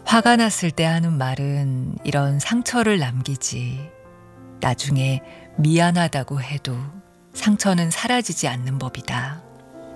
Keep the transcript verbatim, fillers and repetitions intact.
화가 났을 때 하는 말은 이런 상처를 남기지. 나중에 미안하다고 해도 상처는 사라지지 않는 법이다.